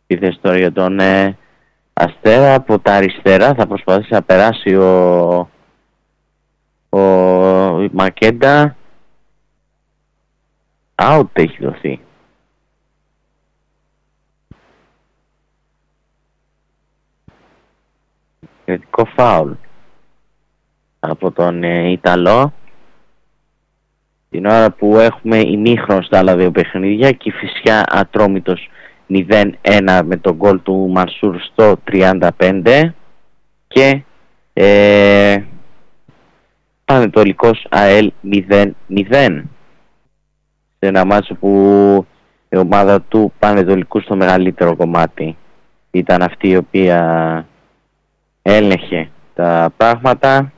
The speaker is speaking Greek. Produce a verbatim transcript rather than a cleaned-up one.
επίθεση τώρα για τον ε, Αστέρα. Από τα αριστερά θα προσπαθήσει να περάσει ο, ο Μακέντα. Out έχει δοθεί. Κριτικό φάουλ από τον ε, Ιταλό. Την ώρα που έχουμε ημίχρονο στα άλλα δύο παιχνίδια και η Φυσιά Ατρόμητος μηδέν ένα με τον γκολ του Μανσούρ στο τριάντα πέντε και ε, Πανετολικός ΑΕΛ μηδέν μηδέν σε ένα μάτσο που η ομάδα του Πανετολικού στο μεγαλύτερο κομμάτι ήταν αυτή η οποία έλεγχε τα πράγματα.